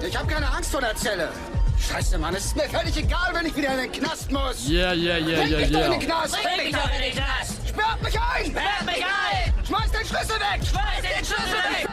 Ich habe keine Angst vor der Zelle. Scheiße, Mann, es ist mir völlig egal, wenn ich wieder in den Knast muss. Yeah. Bring mich doch in den Knast. Bring mich doch in den Knast! Sperrt mich ein! Sperrt mich ein! Schmeiß den Schlüssel weg! Schmeiß den Schlüssel weg!